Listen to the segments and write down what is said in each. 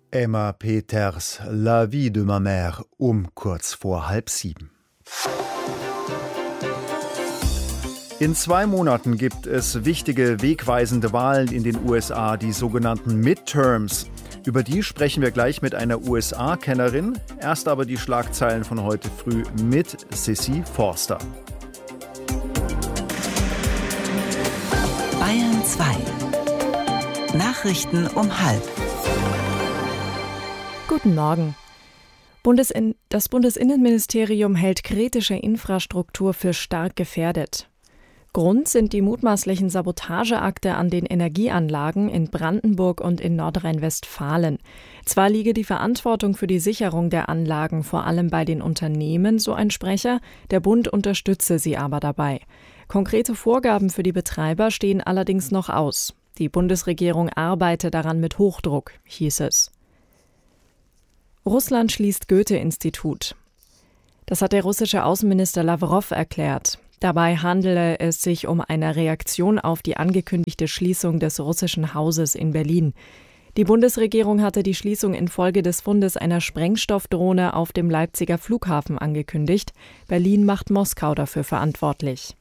Emma Peters, La vie de ma mère, kurz vor 6:30. In 2 Monaten gibt es wichtige, wegweisende Wahlen in den USA, die sogenannten Midterms. Über die sprechen wir gleich mit einer USA-Kennerin. Erst aber die Schlagzeilen von heute früh mit Sissy Forster. Bayern 2. Nachrichten um 12:30. Guten Morgen. Das Bundesinnenministerium hält kritische Infrastruktur für stark gefährdet. Grund sind die mutmaßlichen Sabotageakte an den Energieanlagen in Brandenburg und in Nordrhein-Westfalen. Zwar liege die Verantwortung für die Sicherung der Anlagen vor allem bei den Unternehmen, so ein Sprecher, der Bund unterstütze sie aber dabei. Konkrete Vorgaben für die Betreiber stehen allerdings noch aus. Die Bundesregierung arbeite daran mit Hochdruck, hieß es. Russland schließt Goethe-Institut. Das hat der russische Außenminister Lawrow erklärt. Dabei handele es sich um eine Reaktion auf die angekündigte Schließung des russischen Hauses in Berlin. Die Bundesregierung hatte die Schließung infolge des Fundes einer Sprengstoffdrohne auf dem Leipziger Flughafen angekündigt. Berlin macht Moskau dafür verantwortlich.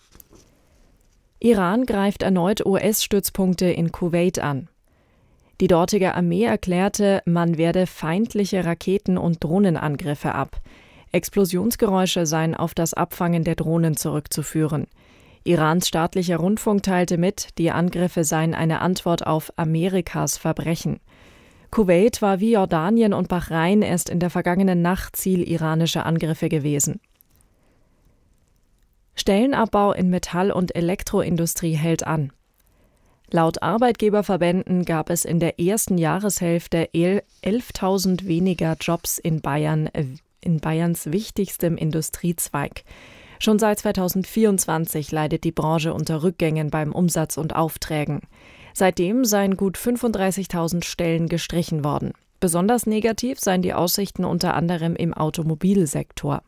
Iran greift erneut US-Stützpunkte in Kuwait an. Die dortige Armee erklärte, man werde feindliche Raketen- und Drohnenangriffe ab. Explosionsgeräusche seien auf das Abfangen der Drohnen zurückzuführen. Irans staatlicher Rundfunk teilte mit, die Angriffe seien eine Antwort auf Amerikas Verbrechen. Kuwait war wie Jordanien und Bahrain erst in der vergangenen Nacht Ziel iranischer Angriffe gewesen. Stellenabbau in Metall- und Elektroindustrie hält an. Laut Arbeitgeberverbänden gab es in der ersten Jahreshälfte 11.000 weniger Jobs in Bayerns wichtigstem Industriezweig. Schon seit 2024 leidet die Branche unter Rückgängen beim Umsatz und Aufträgen. Seitdem seien gut 35.000 Stellen gestrichen worden. Besonders negativ seien die Aussichten unter anderem im Automobilsektor.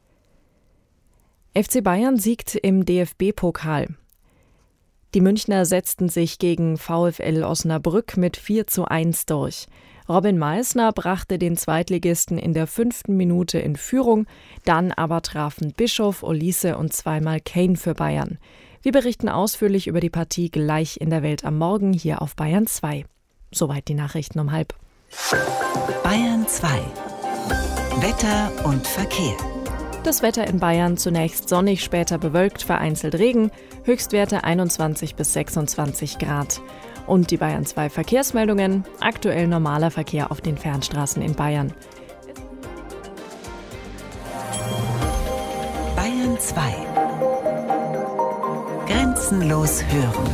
FC Bayern siegt im DFB-Pokal. Die Münchner setzten sich gegen VfL Osnabrück mit 4:1 durch. Robin Meissner brachte den Zweitligisten in der 5. Minute in Führung, dann aber trafen Bischof, Olise und zweimal Kane für Bayern. Wir berichten ausführlich über die Partie gleich in der Welt am Morgen hier auf Bayern 2. Soweit die Nachrichten um 12:30. Bayern 2. Wetter und Verkehr. Das Wetter in Bayern zunächst sonnig, später bewölkt, vereinzelt Regen, Höchstwerte 21 bis 26 Grad. Und die Bayern 2 Verkehrsmeldungen, aktuell normaler Verkehr auf den Fernstraßen in Bayern. Bayern 2. Grenzenlos hören.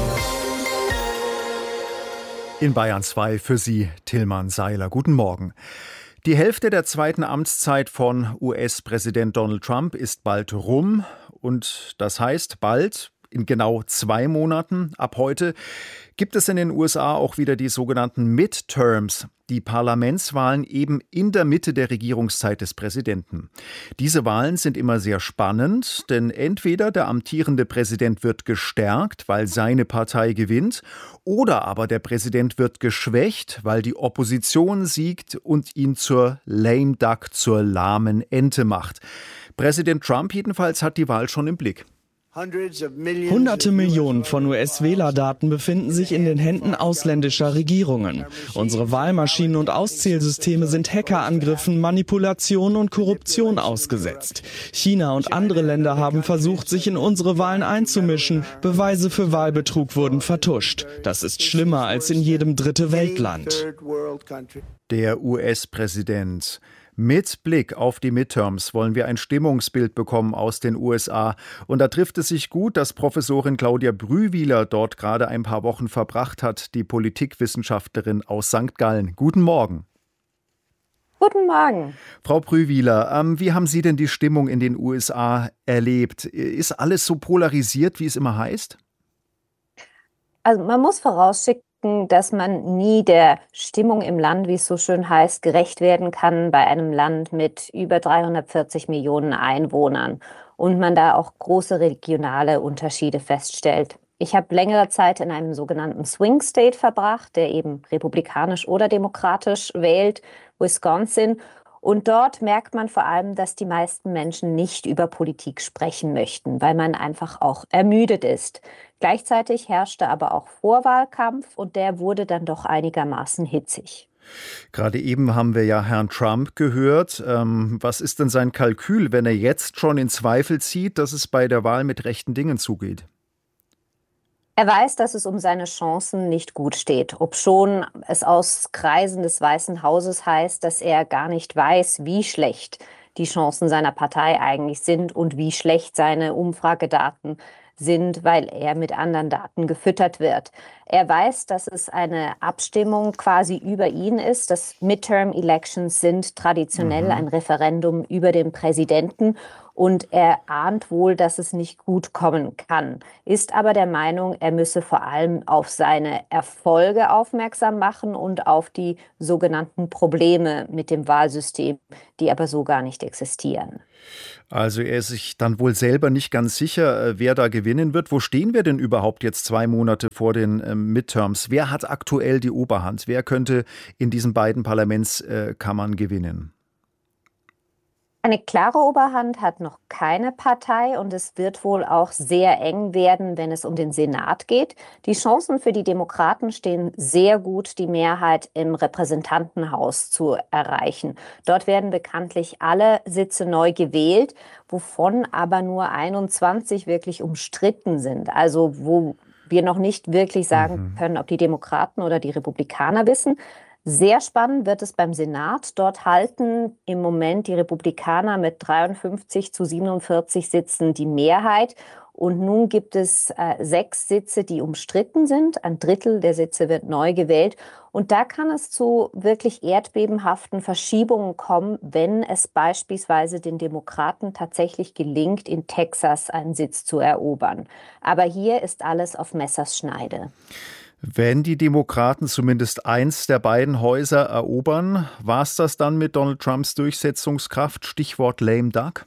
In Bayern 2 für Sie Tillmann Seiler. Guten Morgen. Die Hälfte der zweiten Amtszeit von US-Präsident Donald Trump ist bald rum. Und das heißt bald, in genau 2 Monaten, ab heute, gibt es in den USA auch wieder die sogenannten Midterms, die Parlamentswahlen eben in der Mitte der Regierungszeit des Präsidenten. Diese Wahlen sind immer sehr spannend, denn entweder der amtierende Präsident wird gestärkt, weil seine Partei gewinnt, oder aber der Präsident wird geschwächt, weil die Opposition siegt und ihn zur lame duck, zur lahmen Ente macht. Präsident Trump jedenfalls hat die Wahl schon im Blick. Hunderte Millionen von US-Wählerdaten befinden sich in den Händen ausländischer Regierungen. Unsere Wahlmaschinen und Auszählsysteme sind Hackerangriffen, Manipulation und Korruption ausgesetzt. China und andere Länder haben versucht, sich in unsere Wahlen einzumischen. Beweise für Wahlbetrug wurden vertuscht. Das ist schlimmer als in jedem Dritte-Welt-Land. Der US-Präsident. Mit Blick auf die Midterms wollen wir ein Stimmungsbild bekommen aus den USA. Und da trifft es sich gut, dass Professorin Claudia Brühwiler dort gerade ein paar Wochen verbracht hat, die Politikwissenschaftlerin aus St. Gallen. Guten Morgen. Guten Morgen. Frau Brühwiler, wie haben Sie denn die Stimmung in den USA erlebt? Ist alles so polarisiert, wie es immer heißt? Also man muss vorausschicken, dass man nie der Stimmung im Land, wie es so schön heißt, gerecht werden kann bei einem Land mit über 340 Millionen Einwohnern und man da auch große regionale Unterschiede feststellt. Ich habe längere Zeit in einem sogenannten Swing State verbracht, der eben republikanisch oder demokratisch wählt, Wisconsin. Und dort merkt man vor allem, dass die meisten Menschen nicht über Politik sprechen möchten, weil man einfach auch ermüdet ist. Gleichzeitig herrschte aber auch Vorwahlkampf und der wurde dann doch einigermaßen hitzig. Gerade eben haben wir ja Herrn Trump gehört. Was ist denn sein Kalkül, wenn er jetzt schon in Zweifel zieht, dass es bei der Wahl mit rechten Dingen zugeht? Er weiß, dass es um seine Chancen nicht gut steht, obschon es aus Kreisen des Weißen Hauses heißt, dass er gar nicht weiß, wie schlecht die Chancen seiner Partei eigentlich sind und wie schlecht seine Umfragedaten sind, weil er mit anderen Daten gefüttert wird. Er weiß, dass es eine Abstimmung quasi über ihn ist. Das Midterm-Elections sind traditionell ein Referendum über den Präsidenten. Und er ahnt wohl, dass es nicht gut kommen kann, ist aber der Meinung, er müsse vor allem auf seine Erfolge aufmerksam machen und auf die sogenannten Probleme mit dem Wahlsystem, die aber so gar nicht existieren. Also er ist sich dann wohl selber nicht ganz sicher, wer da gewinnen wird. Wo stehen wir denn überhaupt jetzt 2 Monate vor den Midterms? Wer hat aktuell die Oberhand? Wer könnte in diesen beiden Parlamentskammern gewinnen? Eine klare Oberhand hat noch keine Partei und es wird wohl auch sehr eng werden, wenn es um den Senat geht. Die Chancen für die Demokraten stehen sehr gut, die Mehrheit im Repräsentantenhaus zu erreichen. Dort werden bekanntlich alle Sitze neu gewählt, wovon aber nur 21 wirklich umstritten sind. Also wo wir noch nicht wirklich sagen können, ob die Demokraten oder die Republikaner wissen. Sehr spannend wird es beim Senat. Dort halten im Moment die Republikaner mit 53-47 Sitzen die Mehrheit. Und nun gibt es 6 Sitze, die umstritten sind. Ein Drittel der Sitze wird neu gewählt. Und da kann es zu wirklich erdbebenhaften Verschiebungen kommen, wenn es beispielsweise den Demokraten tatsächlich gelingt, in Texas einen Sitz zu erobern. Aber hier ist alles auf Messerschneide. Wenn die Demokraten zumindest eins der beiden Häuser erobern, war es das dann mit Donald Trumps Durchsetzungskraft? Stichwort lame duck?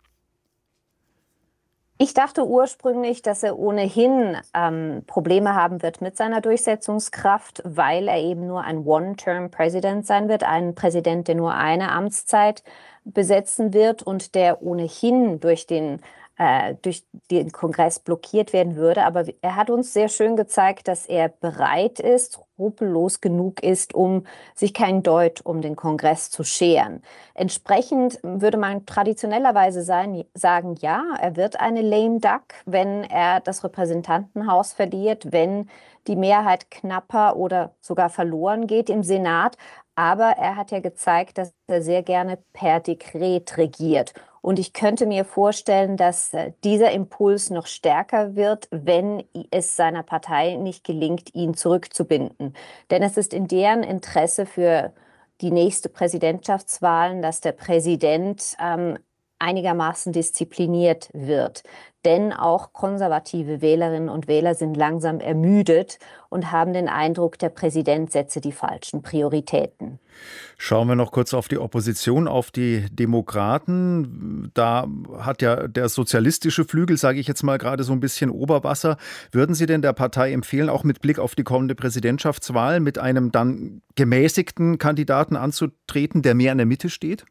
Ich dachte ursprünglich, dass er ohnehin Probleme haben wird mit seiner Durchsetzungskraft, weil er eben nur ein One-Term-President sein wird, ein Präsident, der nur eine Amtszeit besetzen wird und der ohnehin durch den Kongress blockiert werden würde. Aber er hat uns sehr schön gezeigt, dass er bereit ist, skrupellos genug ist, um sich kein Deut um den Kongress zu scheren. Entsprechend würde man traditionellerweise sagen, ja, er wird eine lame duck, wenn er das Repräsentantenhaus verliert, wenn die Mehrheit knapper oder sogar verloren geht im Senat. Aber er hat ja gezeigt, dass er sehr gerne per Dekret regiert. Und ich könnte mir vorstellen, dass dieser Impuls noch stärker wird, wenn es seiner Partei nicht gelingt, ihn zurückzubinden. Denn es ist in deren Interesse für die nächste Präsidentschaftswahlen, dass der Präsident einigermaßen diszipliniert wird. Denn auch konservative Wählerinnen und Wähler sind langsam ermüdet und haben den Eindruck, der Präsident setze die falschen Prioritäten. Schauen wir noch kurz auf die Opposition, auf die Demokraten. Da hat ja der sozialistische Flügel, sage ich jetzt mal, gerade so ein bisschen Oberwasser. Würden Sie denn der Partei empfehlen, auch mit Blick auf die kommende Präsidentschaftswahl mit einem dann gemäßigten Kandidaten anzutreten, der mehr in der Mitte steht?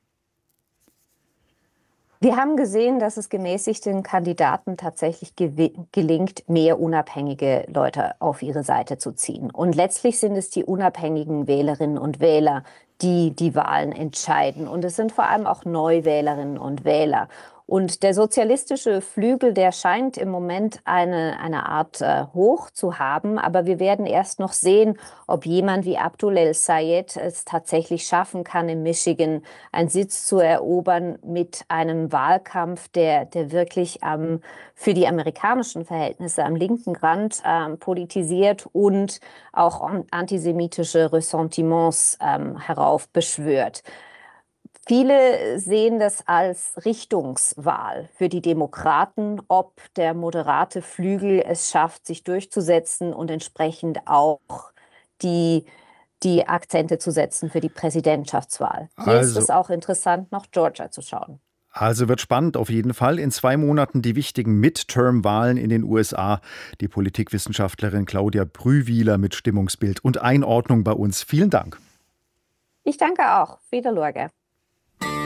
Wir haben gesehen, dass es gemäßigten Kandidaten tatsächlich gelingt, mehr unabhängige Leute auf ihre Seite zu ziehen. Und letztlich sind es die unabhängigen Wählerinnen und Wähler, die die Wahlen entscheiden. Und es sind vor allem auch Neuwählerinnen und Wähler. Und der sozialistische Flügel, der scheint im Moment eine Art Hoch zu haben. Aber wir werden erst noch sehen, ob jemand wie Abdul El-Sayed es tatsächlich schaffen kann, in Michigan einen Sitz zu erobern mit einem Wahlkampf, der wirklich für die amerikanischen Verhältnisse am linken Rand politisiert und auch antisemitische Ressentiments heraufbeschwört. Viele sehen das als Richtungswahl für die Demokraten, ob der moderate Flügel es schafft, sich durchzusetzen und entsprechend auch die Akzente zu setzen für die Präsidentschaftswahl. Hier ist es auch interessant, nach Georgia zu schauen. Also wird spannend auf jeden Fall. In 2 Monaten die wichtigen Midterm-Wahlen in den USA. Die Politikwissenschaftlerin Claudia Brühwiler mit Stimmungsbild und Einordnung bei uns. Vielen Dank. Ich danke auch. Wieder Lorge.